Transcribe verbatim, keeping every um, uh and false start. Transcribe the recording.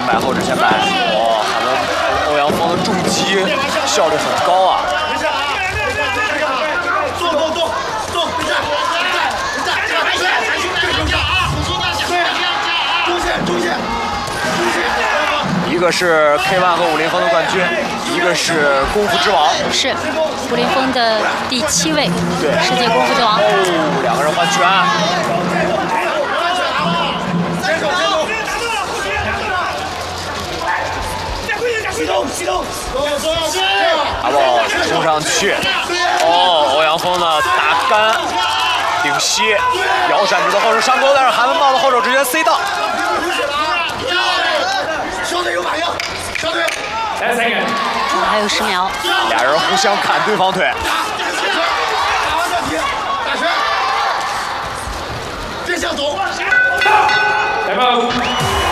摆后指前摆，哇，他们欧阳锋的重击效率很高啊！ 动动动动，不站不站不站，这个还线，还去对中啊！对，中线中线中线。 一个是 K 一 和武林风的冠军，一个是功夫之王， 是武林风的第七位， 对， 世界功夫之王。 哦，两个人换拳。 启动启动， 阿宝冲上去，哦，欧阳锋呢打杆顶膝，摇闪之后后手上勾，但是韩文豹的后手直接 C 到。 小队有反应，小队。 还有十秒。 俩人互相砍对方腿。